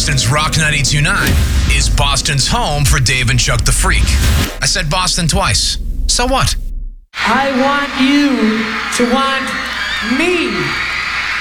Boston's Rock 92.9 is Boston's home for Dave and Chuck the Freak. I said Boston twice. So what? I want you to want me.